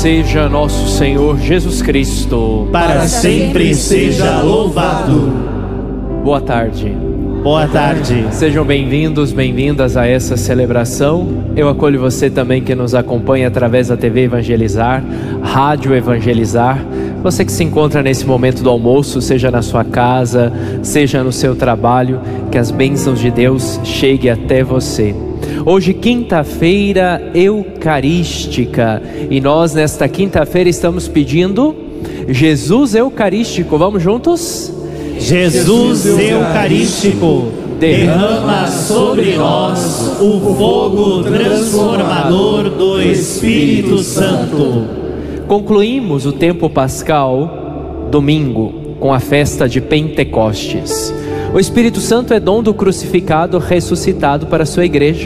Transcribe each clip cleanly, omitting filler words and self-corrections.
seja nosso Senhor Jesus Cristo. Para sempre seja louvado. Boa tarde. Boa tarde. Sejam bem-vindos, bem-vindas a essa celebração. Eu acolho você também que nos acompanha através da TV Evangelizar, Rádio Evangelizar. Você que se encontra nesse momento do almoço, seja na sua casa, seja no seu trabalho, que as bênçãos de Deus cheguem até você. Hoje, quinta-feira eucarística, e nós nesta quinta-feira estamos pedindo Jesus Eucarístico. Vamos juntos? Jesus Eucarístico, derrama sobre nós o fogo transformador do Espírito Santo. Concluímos o tempo pascal, domingo, com a festa de Pentecostes. O Espírito Santo é dom do crucificado ressuscitado para a sua igreja.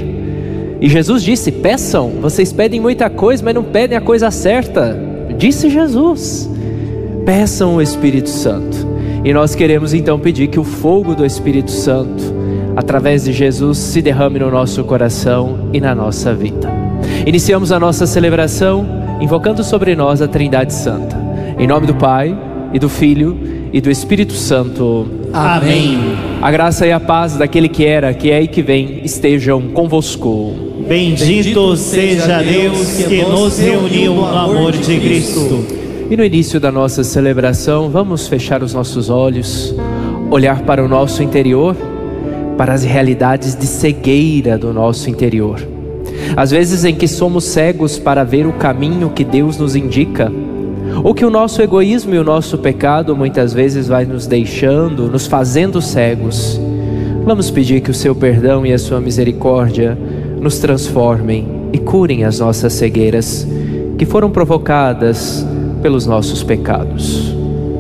E Jesus disse: peçam, vocês pedem muita coisa, mas não pedem a coisa certa. Disse Jesus: peçam o Espírito Santo. E nós queremos então pedir que o fogo do Espírito Santo, através de Jesus, se derrame no nosso coração e na nossa vida. Iniciamos a nossa celebração invocando sobre nós a Trindade Santa. Em nome do Pai, e do Filho, e do Espírito Santo. Amém. A graça e a paz daquele que era, que é e que vem, estejam convosco. Bendito seja Deus que nos reuniu no amor de Cristo. E no início da nossa celebração, vamos fechar os nossos olhos, olhar para o nosso interior, para as realidades de cegueira do nosso interior. Às vezes em que somos cegos para ver o caminho que Deus nos indica, ou que o nosso egoísmo e o nosso pecado muitas vezes vai nos deixando, nos fazendo cegos. Vamos pedir que o seu perdão e a sua misericórdia nos transformem e curem as nossas cegueiras que foram provocadas pelos nossos pecados.